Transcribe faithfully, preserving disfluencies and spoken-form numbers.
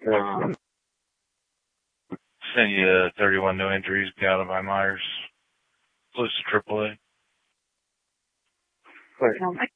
Um, Send you uh, thirty-one no injuries, got out by Myers, close to triple A. but, um, I